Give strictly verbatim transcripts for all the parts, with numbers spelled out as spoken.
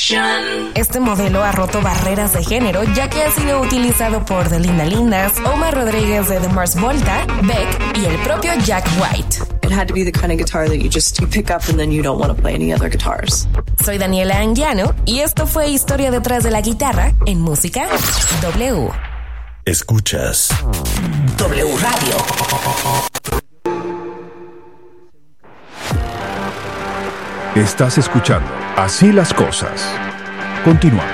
Este modelo ha roto barreras de género, ya que ha sido utilizado por The Linda Lindas, Omar Rodríguez de The Mars Volta, Beck y el propio Jack White. It had to be the kind of guitar that you just you pick up and then you don't want to play any other guitars. Soy Daniela Anguiano y esto fue Historia detrás de la guitarra en Música W. Escuchas W Radio. Estás escuchando Así las Cosas. Continuamos.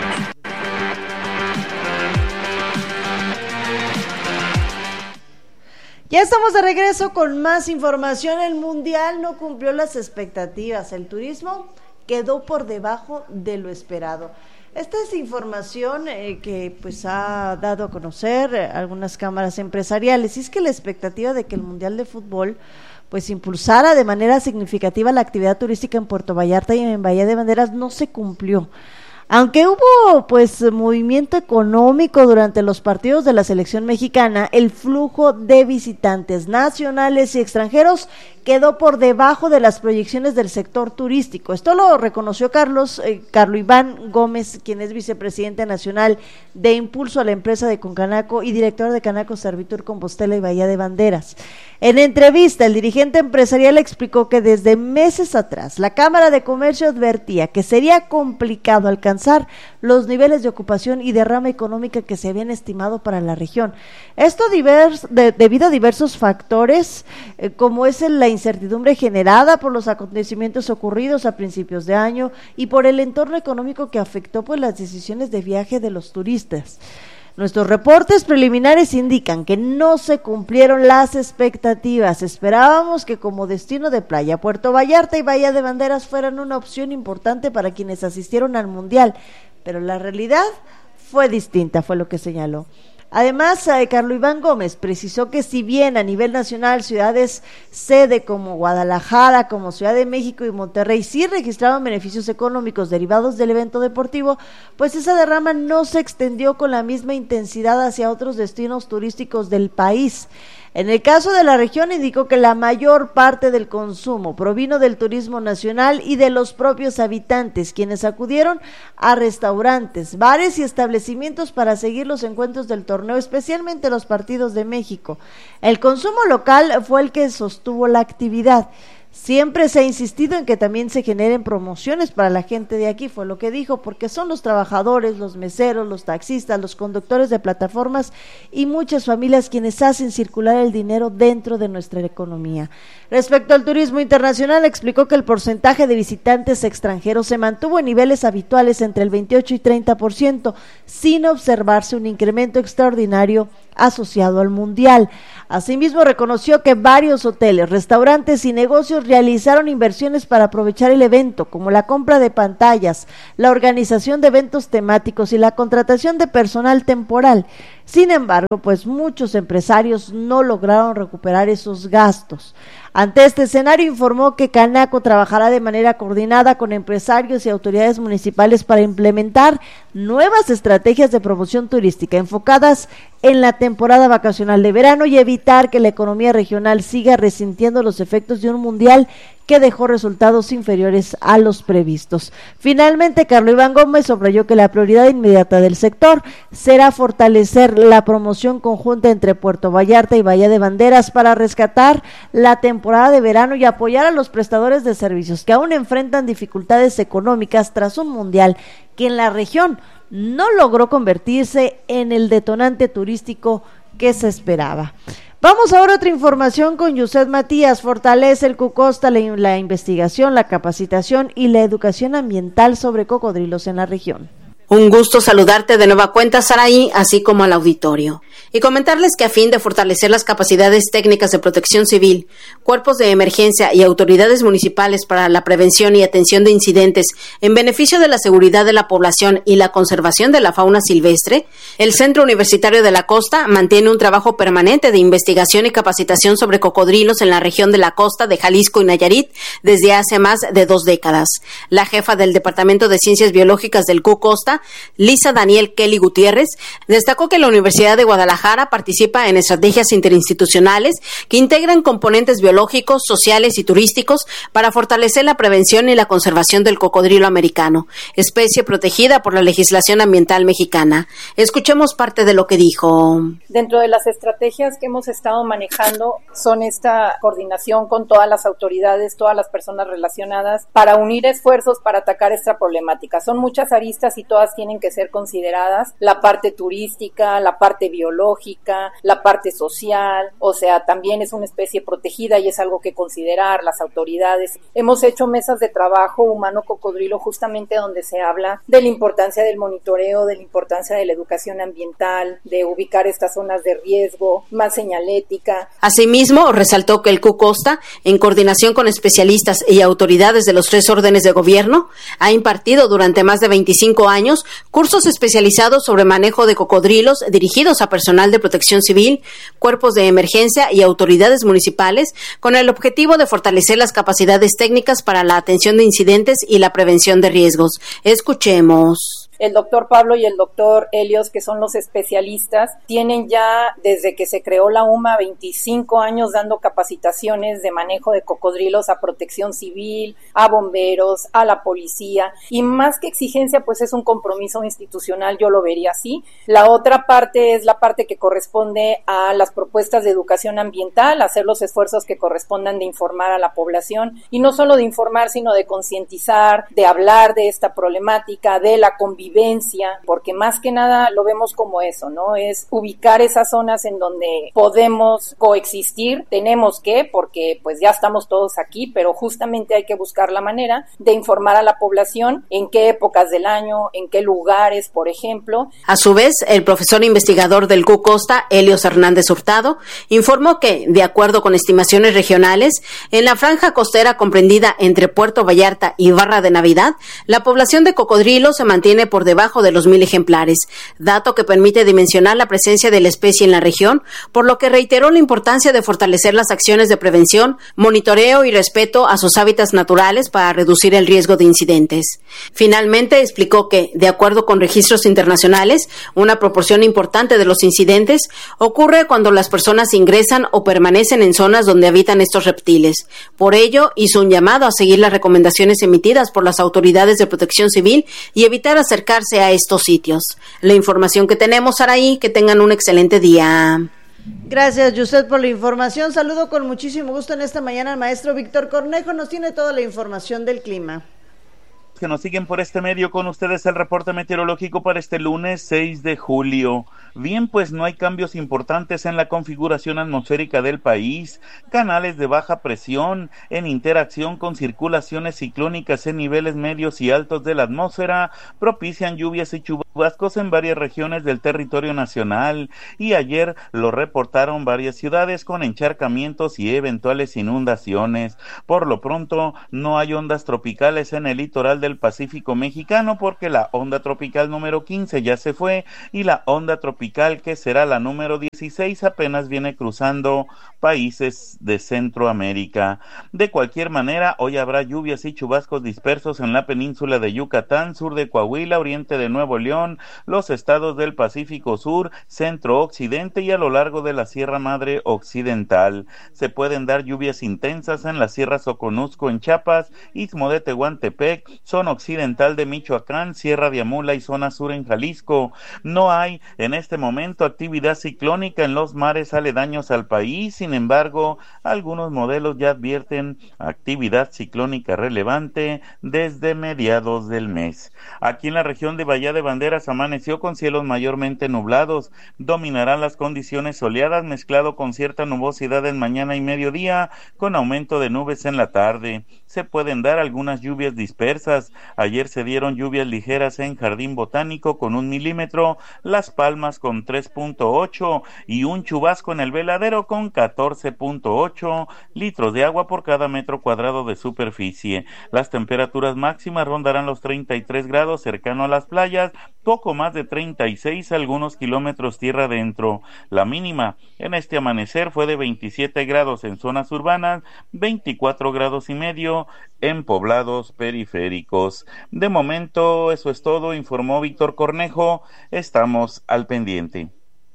Ya estamos de regreso con más información. El Mundial no cumplió las expectativas. El turismo quedó por debajo de lo esperado. Esta es información eh, que pues ha dado a conocer eh, algunas cámaras empresariales. Y es que la expectativa de que el Mundial de Fútbol pues impulsara de manera significativa la actividad turística en Puerto Vallarta y en Bahía de Banderas no se cumplió. Aunque hubo pues movimiento económico durante los partidos de la selección mexicana, el flujo de visitantes nacionales y extranjeros quedó por debajo de las proyecciones del sector turístico. Esto lo reconoció Carlos, eh, Carlos Iván Gómez, quien es vicepresidente nacional de Impulso a la empresa de Concanaco y director de Canaco Servitur Compostela y Bahía de Banderas. En entrevista, el dirigente empresarial explicó que desde meses atrás la Cámara de Comercio advertía que sería complicado alcanzar los niveles de ocupación y derrama económica que se habían estimado para la región. Esto divers, de, debido a diversos factores, eh, como es la incertidumbre generada por los acontecimientos ocurridos a principios de año y por el entorno económico que afectó pues las decisiones de viaje de los turistas. Nuestros reportes preliminares indican que no se cumplieron las expectativas. Esperábamos que como destino de playa, Puerto Vallarta y Bahía de Banderas fueran una opción importante para quienes asistieron al Mundial, pero la realidad fue distinta, fue lo que señaló. Además, eh, Carlos Iván Gómez precisó que si bien a nivel nacional ciudades sede como Guadalajara, como Ciudad de México y Monterrey sí registraron beneficios económicos derivados del evento deportivo, pues esa derrama no se extendió con la misma intensidad hacia otros destinos turísticos del país. En el caso de la región, indicó que la mayor parte del consumo provino del turismo nacional y de los propios habitantes, quienes acudieron a restaurantes, bares y establecimientos para seguir los encuentros del torneo, especialmente los partidos de México. El consumo local fue el que sostuvo la actividad. Siempre se ha insistido en que también se generen promociones para la gente de aquí, fue lo que dijo, porque son los trabajadores, los meseros, los taxistas, los conductores de plataformas y muchas familias quienes hacen circular el dinero dentro de nuestra economía. Respecto al turismo internacional, explicó que el porcentaje de visitantes extranjeros se mantuvo en niveles habituales entre el veintiocho y treinta por ciento, sin observarse un incremento extraordinario asociado al Mundial. Asimismo, reconoció que varios hoteles, restaurantes y negocios realizaron inversiones para aprovechar el evento, como la compra de pantallas, la organización de eventos temáticos y la contratación de personal temporal. Sin embargo, pues muchos empresarios no lograron recuperar esos gastos. Ante este escenario, informó que Canaco trabajará de manera coordinada con empresarios y autoridades municipales para implementar nuevas estrategias de promoción turística enfocadas en la temporada vacacional de verano y evitar que la economía regional siga resintiendo los efectos de un mundial que dejó resultados inferiores a los previstos. Finalmente, Carlos Iván Gómez subrayó que la prioridad inmediata del sector será fortalecer la promoción conjunta entre Puerto Vallarta y Bahía de Banderas para rescatar la temporada de verano y apoyar a los prestadores de servicios que aún enfrentan dificultades económicas tras un mundial que en la región no logró convertirse en el detonante turístico que se esperaba. Vamos ahora a otra información con Yuset Matías. Fortalece el Cucosta la, la investigación, la capacitación y la educación ambiental sobre cocodrilos en la región. Un gusto saludarte de nueva cuenta, Saraí, así como al auditorio. Y comentarles que a fin de fortalecer las capacidades técnicas de protección civil, cuerpos de emergencia y autoridades municipales para la prevención y atención de incidentes en beneficio de la seguridad de la población y la conservación de la fauna silvestre, el Centro Universitario de la Costa mantiene un trabajo permanente de investigación y capacitación sobre cocodrilos en la región de la costa de Jalisco y Nayarit desde hace más de dos décadas. La jefa del Departamento de Ciencias Biológicas del Cucosta, Costa, Lisa Daniel Kelly Gutiérrez, destacó que la Universidad de Guadalajara participa en estrategias interinstitucionales que integran componentes biológicos, sociales y turísticos para fortalecer la prevención y la conservación del cocodrilo americano, especie protegida por la legislación ambiental mexicana. Escuchemos parte de lo que dijo. Dentro de las estrategias que hemos estado manejando son esta coordinación con todas las autoridades, todas las personas relacionadas, para unir esfuerzos para atacar esta problemática. Son muchas aristas y todas tienen que ser consideradas, la parte turística, la parte biológica, la parte social, o sea, también es una especie protegida y es algo que considerar las autoridades. Hemos hecho mesas de trabajo humano-cocodrilo justamente donde se habla de la importancia del monitoreo, de la importancia de la educación ambiental, de ubicar estas zonas de riesgo, más señalética. Asimismo, resaltó que el C U Costa, en coordinación con especialistas y autoridades de los tres órdenes de gobierno, ha impartido durante más de veinticinco años cursos especializados sobre manejo de cocodrilos dirigidos a personal de protección civil, cuerpos de emergencia y autoridades municipales, con el objetivo de fortalecer las capacidades técnicas para la atención de incidentes y la prevención de riesgos. Escuchemos. El doctor Pablo y el doctor Helios, que son los especialistas, tienen ya desde que se creó la U M A veinticinco años dando capacitaciones de manejo de cocodrilos a protección civil, a bomberos, a la policía, y más que exigencia, pues es un compromiso institucional, yo lo vería así. La otra parte es la parte que corresponde a las propuestas de educación ambiental, hacer los esfuerzos que correspondan de informar a la población, y no solo de informar, sino de concientizar, de hablar de esta problemática, de la convivencia, vivencia, porque más que nada lo vemos como eso, ¿no? Es ubicar esas zonas en donde podemos coexistir, tenemos que, porque pues ya estamos todos aquí, pero justamente hay que buscar la manera de informar a la población en qué épocas del año, en qué lugares, por ejemplo. A su vez, el profesor investigador del C U Costa, Helios Hernández Hurtado, informó que, de acuerdo con estimaciones regionales, en la franja costera comprendida entre Puerto Vallarta y Barra de Navidad, la población de cocodrilos se mantiene por debajo de los mil ejemplares, dato que permite dimensionar la presencia de la especie en la región, por lo que reiteró la importancia de fortalecer las acciones de prevención, monitoreo y respeto a sus hábitats naturales para reducir el riesgo de incidentes. Finalmente, explicó que, de acuerdo con registros internacionales, una proporción importante de los incidentes ocurre cuando las personas ingresan o permanecen en zonas donde habitan estos reptiles. Por ello, hizo un llamado a seguir las recomendaciones emitidas por las autoridades de protección civil y evitar acercarse a estos sitios. La información que tenemos, Saraí, que tengan un excelente día. Gracias, Yuset, por la información. Saludo con muchísimo gusto en esta mañana al maestro Víctor Cornejo. Nos tiene toda la información del clima. Que nos siguen por este medio, con ustedes el reporte meteorológico para este lunes seis de julio. Bien, pues no hay cambios importantes en la configuración atmosférica del país. Canales de baja presión en interacción con circulaciones ciclónicas en niveles medios y altos de la atmósfera propician lluvias y chubascos en varias regiones del territorio nacional, y ayer lo reportaron varias ciudades con encharcamientos y eventuales inundaciones. Por lo pronto no hay ondas tropicales en el litoral del Pacífico mexicano, porque la onda tropical número quince ya se fue y la onda tropical, que será la número dieciséis, apenas viene cruzando países de Centroamérica. De cualquier manera, hoy habrá lluvias y chubascos dispersos en la península de Yucatán, sur de Coahuila, oriente de Nuevo León, los estados del Pacífico Sur, centro occidente y a lo largo de la Sierra Madre Occidental. Se pueden dar lluvias intensas en la Sierra Soconusco en Chiapas, Istmo de Tehuantepec, zona occidental de Michoacán, Sierra de Amula y zona sur en Jalisco. No hay en este momento actividad ciclónica en los mares aledaños al país, sin embargo, algunos modelos ya advierten actividad ciclónica relevante desde mediados del mes. Aquí en la región de Bahía de Banderas amaneció con cielos mayormente nublados, dominarán las condiciones soleadas mezclado con cierta nubosidad en mañana y mediodía, con aumento de nubes en la tarde. Se pueden dar algunas lluvias dispersas. Ayer se dieron lluvias ligeras en Jardín Botánico con un milímetro, Las Palmas con tres punto ocho y un chubasco en el Veladero con catorce punto ocho litros de agua por cada metro cuadrado de superficie. Las temperaturas máximas rondarán los treinta y tres grados cercano a las playas poco más de treinta y seis, algunos kilómetros tierra adentro. La mínima en este amanecer fue de veintisiete grados en zonas urbanas, veinticuatro grados y medio en poblados periféricos. De momento, eso es todo, informó Víctor Cornejo. Estamos al pendiente.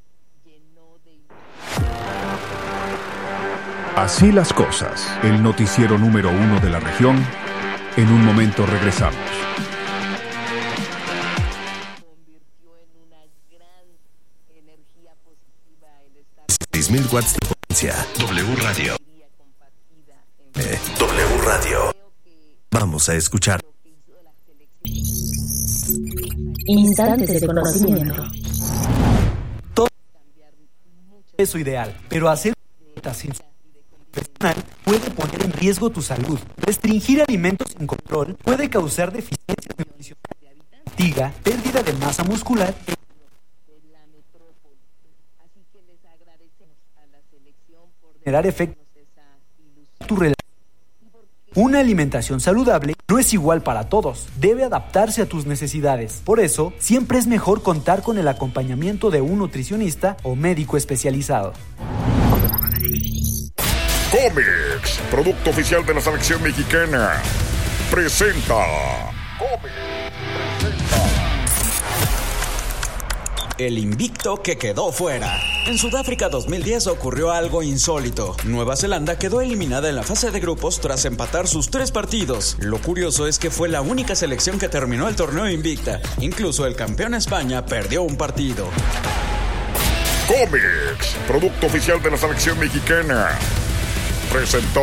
Así las cosas, el noticiero número uno de la región. En un momento regresamos. seis mil watts de potencia. W Radio. Eh, W Radio. Vamos a escuchar. Instantes de conocimiento. Todo es lo ideal, pero hacer sin personal puede poner en riesgo tu salud. Restringir alimentos sin control puede causar deficiencias nutricionales, fatiga, pérdida de masa muscular e generar efectos en tu relación. Una alimentación saludable no es igual para todos, debe adaptarse a tus necesidades. Por eso, siempre es mejor contar con el acompañamiento de un nutricionista o médico especializado. Comex, producto oficial de la selección mexicana, presenta. Comex presenta. El invicto que quedó fuera. En Sudáfrica dos mil diez ocurrió algo insólito. Nueva Zelanda quedó eliminada en la fase de grupos tras empatar sus tres partidos. Lo curioso es que fue la única selección que terminó el torneo invicta. Incluso el campeón España perdió un partido. Comex, producto oficial de la selección mexicana, presentó.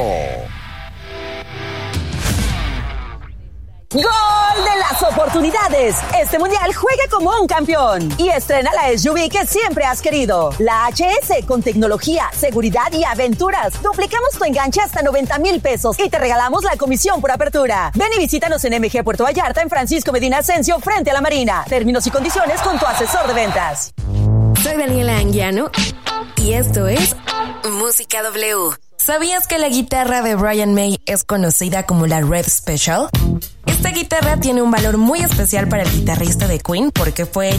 ¡Gol de las oportunidades! Este mundial juega como un campeón y estrena la S U V que siempre has querido. La H S con tecnología, seguridad y aventuras. Duplicamos tu enganche hasta noventa mil pesos y te regalamos la comisión por apertura. Ven y visítanos en M G Puerto Vallarta en Francisco Medina Ascencio frente a la Marina. Términos y condiciones con tu asesor de ventas. Soy Daniela Anguiano y esto es Música W. ¿Sabías que la guitarra de Brian May es conocida como la Red Special? Esta guitarra tiene un valor muy especial para el guitarrista de Queen porque fue